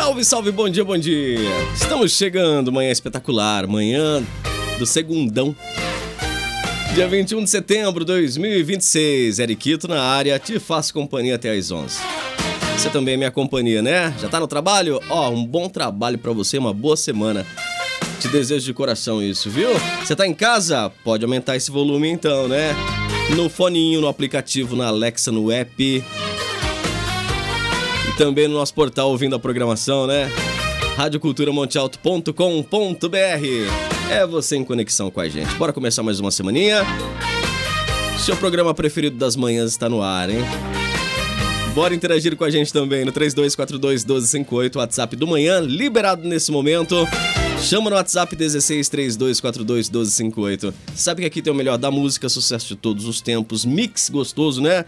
Salve, salve, bom dia, bom dia. Estamos chegando, manhã espetacular, manhã do segundão. Dia 21 de setembro de 2026, Eriquito na área, te faço companhia até às 11. Você também é minha companhia, né? Já tá no trabalho? Ó, um bom trabalho pra você, uma boa semana. Te desejo de coração isso, viu? Você tá em casa? Pode aumentar esse volume então, né? No foninho, no aplicativo, na Alexa, no app. E também no nosso portal ouvindo a programação, né? radioculturamontealto.com.br. É você em conexão com a gente. Bora começar mais uma semaninha. Seu programa preferido das manhãs está no ar, hein? Bora interagir com a gente também no 3242-1258, WhatsApp do manhã, liberado nesse momento. Chama no WhatsApp 163242-1258. Sabe que aqui tem o melhor da música, sucesso de todos os tempos, mix gostoso, né?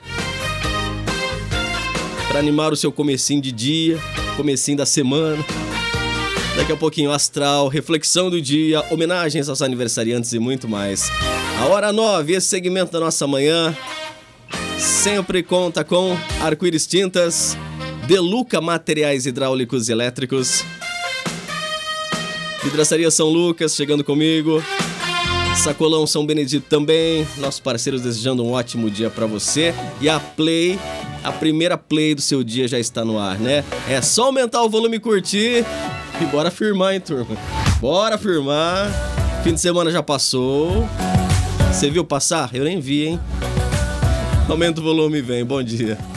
Para animar o seu comecinho de dia, comecinho da semana. Daqui a pouquinho astral, reflexão do dia, homenagens aos aniversariantes e muito mais. A hora 9, esse segmento da nossa manhã sempre conta com Arco-Íris Tintas, Deluca Materiais Hidráulicos e Elétricos, Vidraçaria São Lucas chegando comigo, Sacolão São Benedito também, nossos parceiros desejando um ótimo dia pra você. E a Play, a primeira Play do seu dia já está no ar, né? É só aumentar o volume e curtir e bora firmar, hein, turma? Bora firmar. Fim de semana já passou. Você viu passar? Eu nem vi, hein? Aumenta o volume e vem, bom dia.